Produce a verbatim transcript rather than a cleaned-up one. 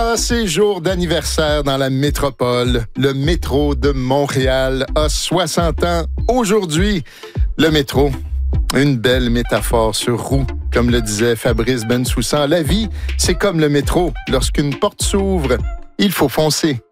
Ah, c'est jour d'anniversaire dans la métropole. Le métro de Montréal a soixante ans aujourd'hui. Le métro, une belle métaphore sur roue. Comme le disait Fabrice Bensoussan, la vie, c'est comme le métro. Lorsqu'une porte s'ouvre, il faut foncer.